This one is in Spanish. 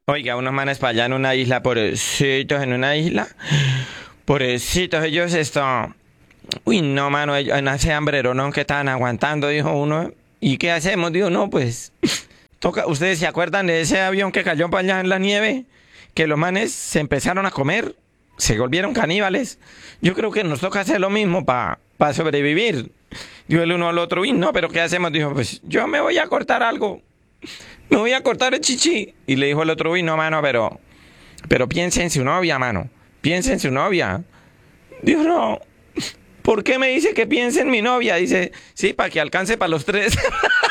Oiga, unos manes para allá en una isla, pobrecitos, en una isla. Pobrecitos, ellos están. Uy, no, mano, ellos, en ese hambrero, ¿no? Que estaban aguantando, dijo uno. ¿Y qué hacemos? Dijo, no, pues. Toca. ¿Ustedes se acuerdan de ese avión que cayó para allá en la nieve? Que los manes se empezaron a comer. Se volvieron caníbales. Yo creo que nos toca hacer lo mismo para sobrevivir. Dijo el uno al otro, uy, no, pero ¿qué hacemos? Dijo, pues yo me voy a cortar algo. Me voy a cortar el chichi. Y le dijo el otro, uy, no, mano, pero piense en su novia, mano. Piense en su novia. Dijo, no. ¿Por qué me dice que piense en mi novia? Dice, sí, para que alcance para los tres.